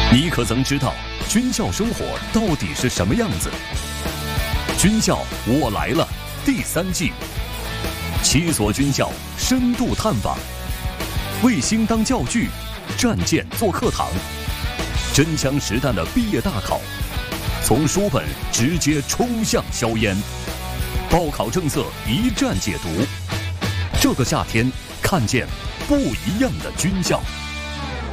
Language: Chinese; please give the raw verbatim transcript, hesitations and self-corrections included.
你可曾知道军校生活到底是什么样子？军校我来了第三季，七所军校深度探访，卫星当教具，战舰做课堂，真枪实弹的毕业大考，从书本直接冲向硝烟，报考政策一战解读。这个夏天，看见不一样的军校。